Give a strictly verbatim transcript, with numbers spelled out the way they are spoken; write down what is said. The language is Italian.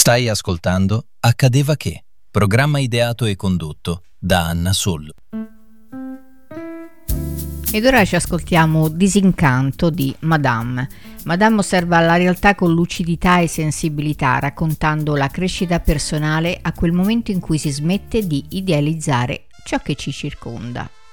Stai ascoltando Accadeva che, programma ideato e condotto da Anna Sollo. Ed ora ci ascoltiamo Disincanto di Madame. Madame osserva la realtà con lucidità e sensibilità, raccontando la crescita personale a quel momento in cui si smette di idealizzare ciò che ci circonda.